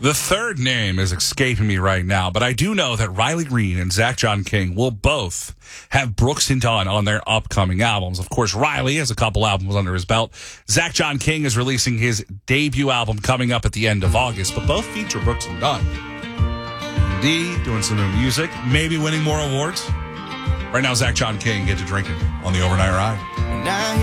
The third name is escaping me right now, but I do know that Riley Green and Zach John King will both have Brooks and Dunn on their upcoming albums. Of course, Riley has a couple albums under his belt. Zach John King is releasing his debut album coming up at the end of August, but both feature Brooks and Dunn. D doing some new music, maybe winning more awards. Right now, Zach John King get to drinking on the Overnight Ride.